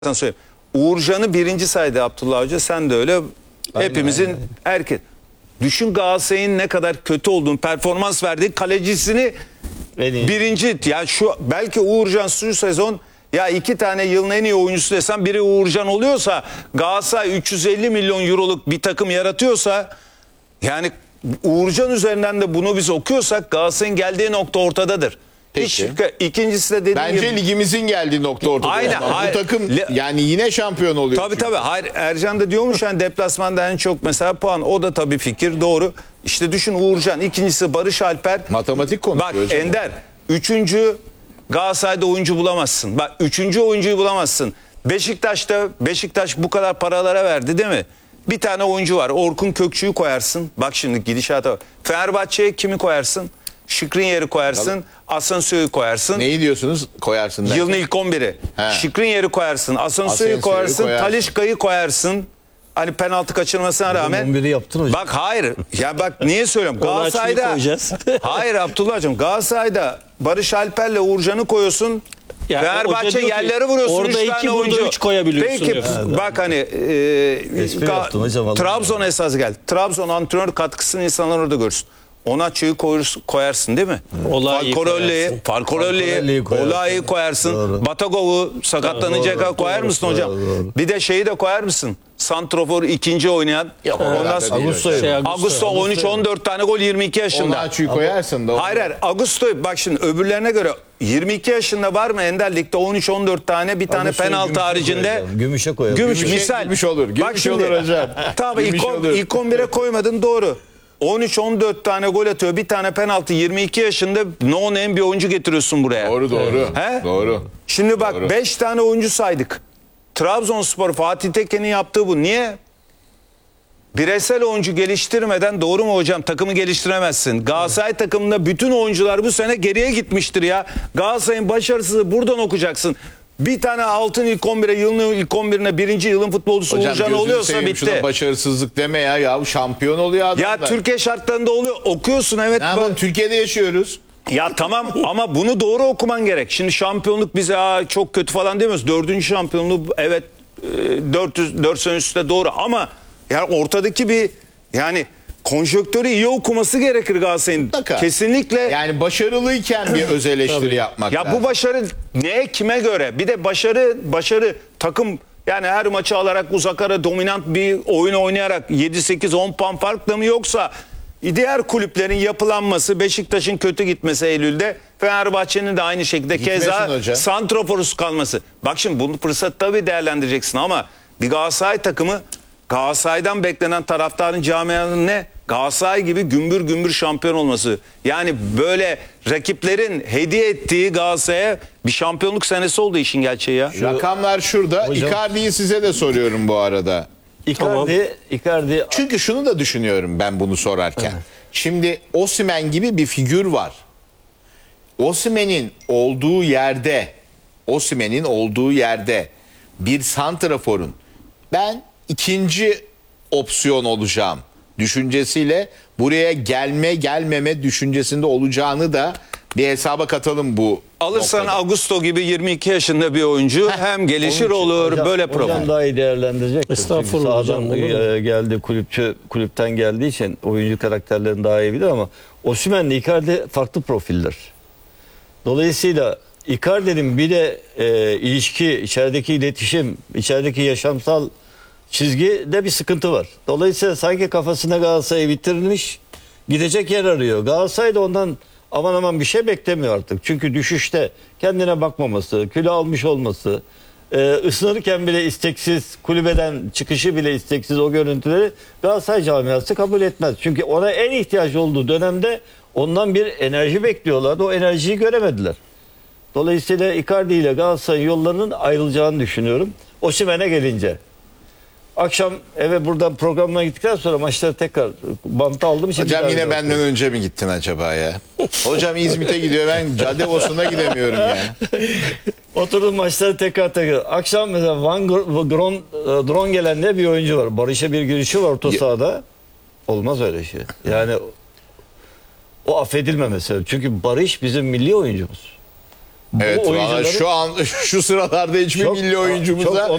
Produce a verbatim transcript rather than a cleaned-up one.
Sana söyleyeyim. Uğurcan'ı birinci saydı Abdullah Hoca. Sen de öyle. Aynen, Hepimizin aynen. herkes. Düşün Galatasaray'ın ne kadar kötü olduğunu, performans verdiği kalecisini Beni. birinci. Yani şu belki Uğurcan şu sezon ya iki tane yılın en iyi oyuncusu desem biri Uğurcan oluyorsa, Galatasaray üç yüz elli milyon euroluk bir takım yaratıyorsa, yani Uğurcan üzerinden de bunu biz okuyorsak Galatasaray'ın geldiği nokta ortadadır. Peki. Hiç, ikincisi de dediğim Bence gibi. ligimizin geldiği nokta ortada. Aynen, Ama hayır. bu takım Le- yani yine şampiyon oluyor. Tabii çünkü. tabii. Hayır, Ercan da diyormuş yani deplasmanda en çok mesela puan. O da tabii fikir doğru. İşte düşün Uğurcan. İkincisi Barış Alper. Matematik konuşuyor Bak hocam. Ender. Üçüncü Galatasaray'da oyuncu bulamazsın. Bak üçüncü oyuncuyu bulamazsın. Beşiktaş'ta Beşiktaş bu kadar paralara verdi değil mi? Bir tane oyuncu var. Orkun Kökçü'yü koyarsın. Bak şimdi gidişata bak. Fenerbahçe'ye kimi koyarsın? Şikrinyer'i koyarsın. Asensio'yu koyarsın. Neyi diyorsunuz koyarsın derken? Yılın ilk on biri. He. Şikrinyer'i koyarsın. Asensio'yu Asensio'yu koyarsın. koyarsın. Talişka'yı koyarsın. Hani penaltı kaçırmasına rağmen. on biri yaptın hocam. Bak hayır. Ya bak niye söylüyorum? Galatasaray'da. koyacağız. Hayır Abdullah hocam. Galatasaray'da Barış Alper'le Uğurcan'ı koyuyorsun. Yani Fenerbahçe hoca diyor ki, yerleri vuruyorsun. orada üç iki, tane burada oyuncu. üç koyabiliyorsun Peki diyor. bak hani e, Espri Ga- yaptın hocam, vallahi. Trabzon esas gel. Trabzon antrenör katkısını insanlar orada görsün. Onaçı'yı koyarsın, koyarsın değil mi? Olay'ı Falcorelli'yi, koyarsın. Falcorelli'yi, Falcorelli'yi koyarsın. Olay'ı koyarsın. Doğru. Batagov'u sakatlanacak Doğru, koyar doğru, mısın doğru, hocam? doğru. Bir de şeyi de koyar mısın? Santrofor ikinci oynayan. Yok, o Ondan kadar da sonra değil Augusto'yu. hocam. Şey, Augusto on üç on dört tane gol yirmi iki yaşında. Onaçu'yu koyarsın da. Hayır hayır Augusto bak şimdi öbürlerine göre yirmi iki yaşında var mı Ender Lig'de on üç on dört tane bir tane Augusto'yu penaltı gümüşe haricinde. koyacağım. Gümüşe koyalım. Gümüş, Gümüşe- misal. gümüş olur, gümüş Bak şimdi, olur hocam. Tamam ilk, Gümüş on- olur. ilk on bire koymadın doğru. on üç on dört tane gol atıyor. Bir tane penaltı yirmi iki yaşında no name bir oyuncu getiriyorsun buraya. Doğru doğru. He? Doğru. Şimdi bak Doğru. beş tane oyuncu saydık. Trabzonspor Fatih Teken'in yaptığı bu. Niye? Bireysel oyuncu geliştirmeden doğru mu hocam takımı geliştiremezsin. Galatasaray takımında bütün oyuncular bu sene geriye gitmiştir ya. Galatasaray'ın başarısızı buradan okuyacaksın. Bir tane altın ilk on bire yılın ilk on birine birinci yılın futbolcusu Hocam Uğurcan gözünü oluyorsa seveyim, bitti. şuna başarısızlık deme ya. Ya şampiyon oluyor adamlar. Ya Türkiye şartlarında oluyor. Okuyorsun evet. Ne yapalım, Türkiye'de yaşıyoruz. Ya tamam ama bunu doğru okuman gerek. Şimdi şampiyonluk bize Aa, çok kötü falan demiyoruz. Dördüncü şampiyonluğu evet e, dört yüz dört sene üstte doğru ama yani ortadaki bir yani konjonktörü iyi okuması gerekir Galatasaray'ın. Mutlaka. Kesinlikle. Yani başarılıyken bir öz eleştiri yapmak Ya lazım. bu başarı neye kime göre? Bir de başarı başarı takım yani her maçı alarak uzak ara dominant bir oyun oynayarak yedi sekiz on puan farkla mı yoksa diğer kulüplerin yapılanması Beşiktaş'ın kötü gitmesi Eylül'de Fenerbahçe'nin de aynı şekilde Gitmesin keza hocam. santroforus kalması. Bak şimdi bunu fırsat tabii değerlendireceksin ama bir Galatasaray takımı Galatasaray'dan beklenen taraftarın camianın ne? Galatasaray gibi gümbür gümbür şampiyon olması. Yani böyle rakiplerin hediye ettiği Galatasaray'a bir şampiyonluk senesi oldu işin gerçeği ya. Rakamlar şurada. Hocam- Icardi'yi size de soruyorum bu arada. Icardi, Tamam. Icardi Çünkü şunu da düşünüyorum ben bunu sorarken. Şimdi Osimhen gibi bir figür var. Osimhen'in olduğu yerde Osimhen'in olduğu yerde bir santraforun ben ikinci opsiyon olacağım düşüncesiyle buraya gelme gelmeme düşüncesinde olacağını da bir hesaba katalım bu Alırsan noktada. Augusto gibi yirmi iki yaşında bir oyuncu hem gelişir onun için. olur hocam, böyle hocam problem. daha iyi değerlendirecektir. Estağfurullah Çünkü hocam, sağdan olur mu? e, geldi kulüpçü kulüpten geldiği için oyuncu karakterlerini daha iyi bilir ama Osimhen'le Icardi farklı profiller. Dolayısıyla Icardi'nin bir de e, ilişki, içerideki iletişim, içerideki yaşamsal çizgide bir sıkıntı var. Dolayısıyla sanki kafasına Galatasaray'ı bitirilmiş, gidecek yer arıyor. Galatasaray da ondan aman aman bir şey beklemiyor artık. Çünkü düşüşte kendine bakmaması, kilo almış olması, e, ısınırken bile isteksiz, kulübeden çıkışı bile isteksiz o görüntüleri Galatasaray camiası kabul etmez. Çünkü ona en ihtiyaç olduğu dönemde ondan bir enerji bekliyorlardı. O enerjiyi göremediler. Dolayısıyla Icardi ile Galatasaray yollarının ayrılacağını düşünüyorum. Osimhen'e gelince. Akşam eve buradan programına gittikten sonra maçları tekrar bantı aldım. Şimdi Hocam bir yine daha benden önce mi gittin acaba ya? Hocam İzmit'e gidiyor, ben Caddebostan'a gidemiyorum ya. oturdum maçları tekrar tekrar. Akşam mesela Van Gron, Drongelen diye bir oyuncu var. Barış'a bir girişi var orta sahada. Olmaz öyle şey. Yani o affedilmemesi. Çünkü Barış bizim milli oyuncumuz. Evet, valla oyuncuların- şu an şu sıralarda hiçbir Çok- milli oyuncumuza çok